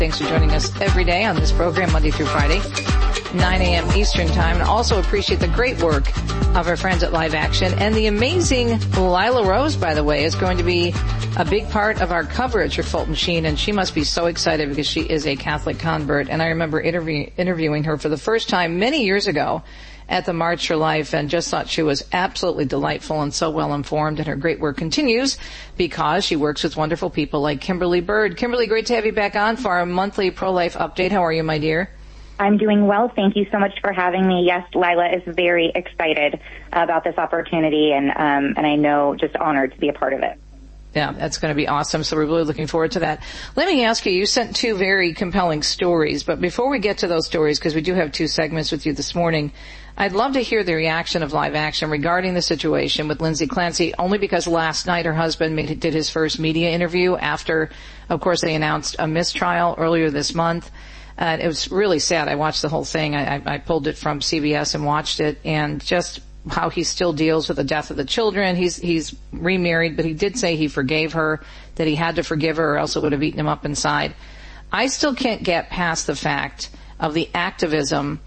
Thanks for joining us every day on this program, Monday through Friday, 9 a.m. Eastern Time. And also appreciate the great work of our friends at Live Action. And the amazing Lila Rose, by the way, is going to be a big part of our coverage for Fulton Sheen. And she must be so excited because she is a Catholic convert. And I remember interviewing her for the first time many years ago at the March for Life, and just thought she was absolutely delightful and so well informed. And her great work continues because she works with wonderful people like Kimberly Bird. Kimberly, great to have you back on for our monthly pro-life update. How are you, my dear? I'm doing well. Thank you so much for having me. Yes, Lila is very excited about this opportunity, and I know just honored to be a part of it. Yeah, that's going to be awesome. So we're really looking forward to that. Let me ask you, you sent two very compelling stories, but before we get to those stories, because we do have two segments with you this morning, I'd love to hear the reaction of Live Action regarding the situation with Lindsay Clancy, only because last night her husband did his first media interview after, of course, they announced a mistrial earlier this month. It was really sad. I watched the whole thing. I pulled it from CBS and watched it, and just how he still deals with the death of the children. He's remarried, but he did say he forgave her, that he had to forgive her or else it would have eaten him up inside. I still can't get past the fact of the activism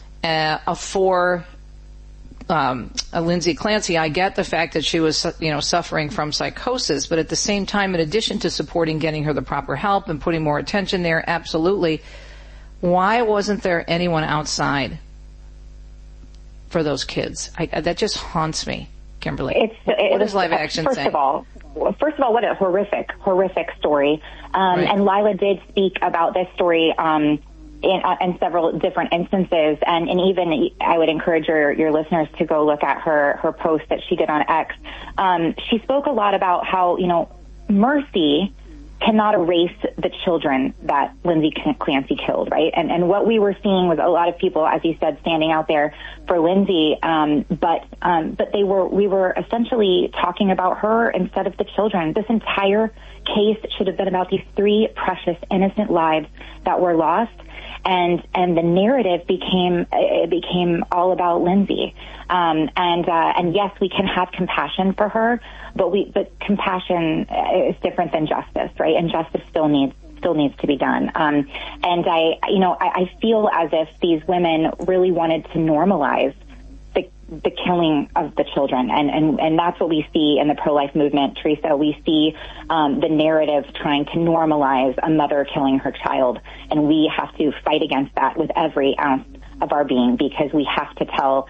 for Lindsay Clancy. I get the fact that she was, suffering from psychosis, but at the same time, in addition to supporting getting her the proper help and putting more attention there, absolutely, why wasn't there anyone outside for those kids? That just haunts me, Kimberly. What does Live Action say? First of all, what a horrific story. Right. And Lila did speak about this story in several different instances, and even I would encourage your listeners to go look at her post that she did on X. She spoke a lot about how, mercy cannot erase the children that Lindsay Clancy killed, right? And what we were seeing was a lot of people, as you said, standing out there for Lindsay, but we were essentially talking about her instead of the children. This entire case should have been about these three precious, innocent lives that were lost. And the narrative became all about Lindsay. And yes, we can have compassion for her, but compassion is different than justice, right? And justice still needs to be done. And I feel as if these women really wanted to normalize the killing of the children. And that's what we see in the pro-life movement, Teresa. We see the narrative trying to normalize a mother killing her child. And we have to fight against that with every ounce of our being, because we have to tell,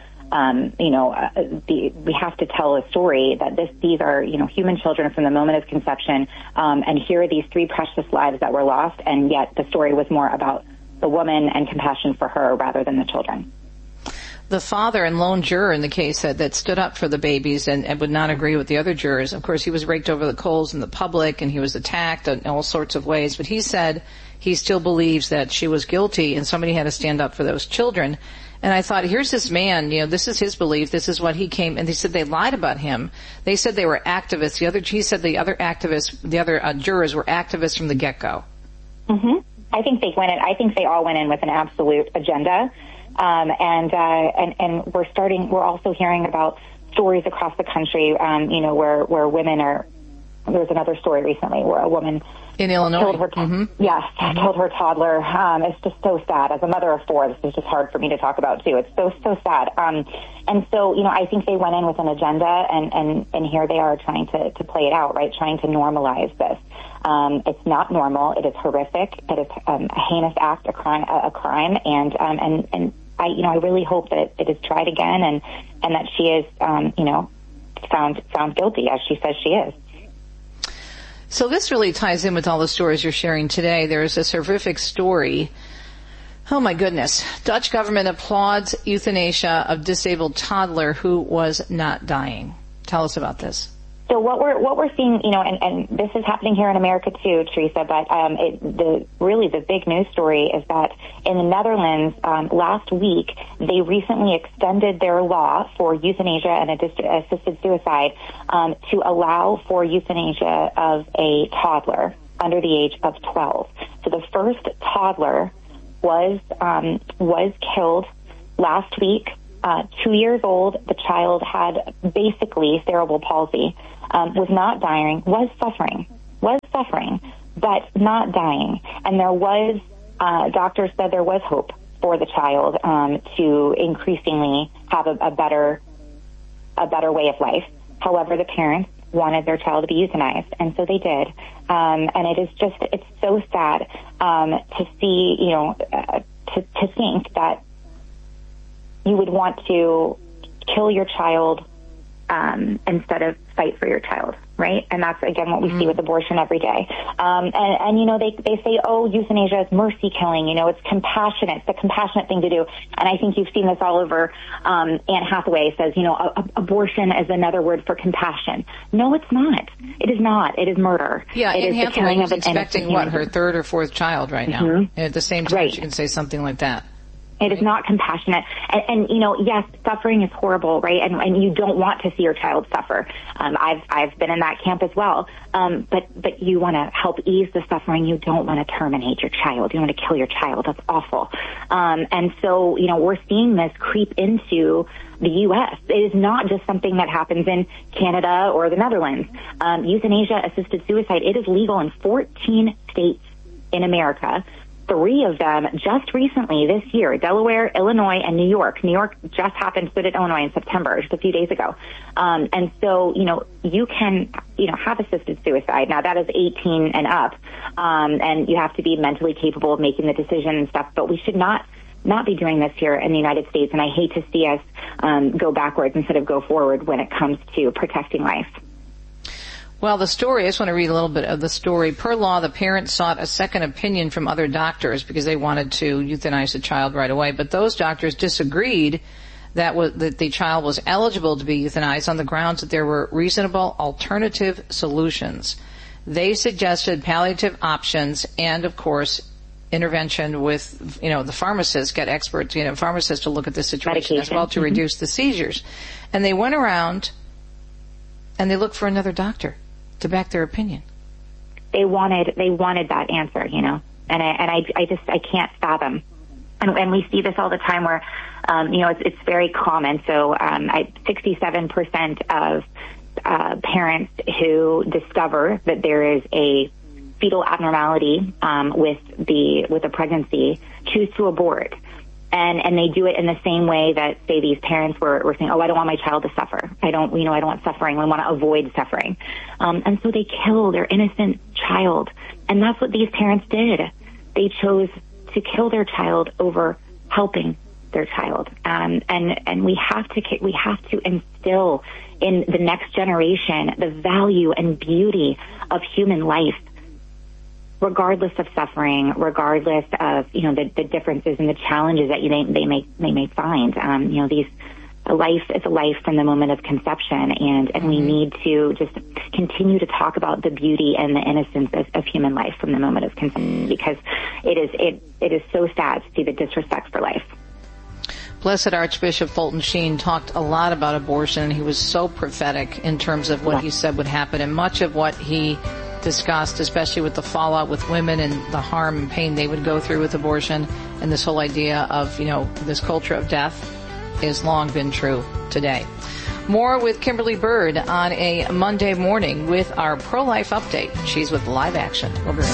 we have to tell a story that these are, human children from the moment of conception. And here are these three precious lives that were lost. And yet the story was more about the woman and compassion for her rather than the children. The father and lone juror in the case that stood up for the babies and would not agree with the other jurors. Of course, he was raked over the coals in the public and he was attacked in all sorts of ways. But he said he still believes that she was guilty and somebody had to stand up for those children. And I thought, here's this man, this is his belief. This is what he came. And they said they lied about him. They said they were activists. He said the other jurors were activists from the get-go. Mm-hmm. I think they all went in with an absolute agenda. And we're also hearing about stories across the country, where women are. There was another story recently where a woman in Illinois killed her, killed her toddler. It's just so sad. As a mother of four, this is just hard for me to talk about too. It's so sad. And so, I think they went in with an agenda, and here they are trying to play it out, right? Trying to normalize this. It's not normal. It is horrific. It is a heinous act, a crime, and I really hope that it is tried again and that she is, found guilty, as she says she is. So this really ties in with all the stories you're sharing today. There's this horrific story. Oh my goodness. Dutch government applauds euthanasia of disabled toddler who was not dying. Tell us about this. So what we're seeing, and this is happening here in America too, Teresa, but the big news story is that in the Netherlands last week they recently extended their law for euthanasia and assisted suicide to allow for euthanasia of a toddler under the age of 12. So the first toddler was killed last week. 2 years old. The child had basically cerebral palsy, was not dying, was suffering, but not dying. And there was, doctors said there was hope for the child to increasingly have a better way of life. However, the parents wanted their child to be euthanized, and so they did. And it's so sad to see, to think that you would want to kill your child instead of fight for your child, right? And that's, again, what we see with abortion every day. They say, oh, euthanasia is mercy killing. It's compassionate. It's the compassionate thing to do. And I think you've seen this all over. Anne Hathaway says, abortion is another word for compassion. No, it's not. It is not. It is murder. Yeah, Anne Hathaway is expecting, her third or fourth child right now. And at the same time, she can say something like that. It is not compassionate. And yes, suffering is horrible, right? And you don't want to see your child suffer. I've been in that camp as well. But you want to help ease the suffering. You don't want to terminate your child. You want to kill your child. That's awful. And so, we're seeing this creep into the U.S. It is not just something that happens in Canada or the Netherlands. Euthanasia, assisted suicide, it is legal in 14 states in America. 3 of them just recently this year: Delaware, Illinois, and New York. New York just happened, so did Illinois in September, just a few days ago. And so, you can, have assisted suicide. Now that is 18 and up. And you have to be mentally capable of making the decision and stuff, but we should not be doing this here in the United States. And I hate to see us, go backwards instead of go forward when it comes to protecting life. Well, the story, I just want to read a little bit of the story. Per law, the parents sought a second opinion from other doctors because they wanted to euthanize the child right away. But those doctors disagreed that the child was eligible to be euthanized on the grounds that there were reasonable alternative solutions. They suggested palliative options and, of course, intervention with, the pharmacists, get experts, pharmacists to look at the situation as well to reduce the seizures. And they went around and they looked for another doctor to back their opinion. They wanted that answer, and I can't fathom. And we see this all the time where, it's very common. So, 67% of parents who discover that there is a fetal abnormality with the pregnancy choose to abort. And they do it in the same way that, say, these parents were saying, oh, I don't want my child to suffer. I don't want suffering. We want to avoid suffering. And so they kill their innocent child. And that's what these parents did. They chose to kill their child over helping their child. And we have to instill in the next generation the value and beauty of human life, regardless of suffering, regardless of, the differences and the challenges that they may find. A life is a life from the moment of conception, and we need to just continue to talk about the beauty and the innocence of human life from the moment of conception, because it is so sad to see the disrespect for life. Blessed Archbishop Fulton Sheen talked a lot about abortion, and he was so prophetic in terms of what he said would happen, and much of what he discussed, especially with the fallout with women and the harm and pain they would go through with abortion, and this whole idea of, this culture of death has long been true today. More with Kimberly Bird on a Monday morning with our pro-life update. She's with Live Action. We'll be right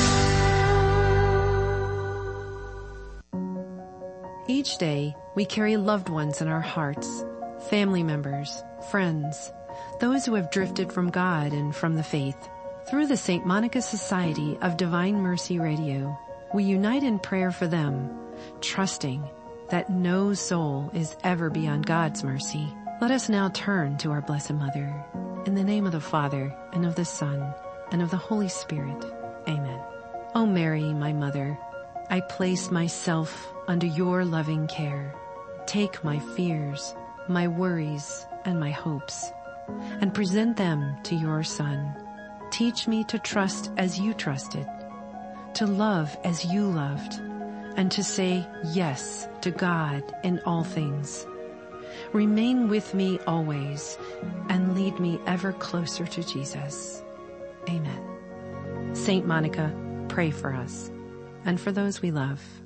back. Each day, we carry loved ones in our hearts, family members, friends, those who have drifted from God and from the faith. Through the St. Monica Society of Divine Mercy Radio, we unite in prayer for them, trusting that no soul is ever beyond God's mercy. Let us now turn to our Blessed Mother. In the name of the Father, and of the Son, and of the Holy Spirit. Amen. O Mary, my Mother, I place myself under your loving care. Take my fears, my worries, and my hopes, and present them to your Son. Teach me to trust as you trusted, to love as you loved, and to say yes to God in all things. Remain with me always and lead me ever closer to Jesus. Amen. Saint Monica, pray for us and for those we love.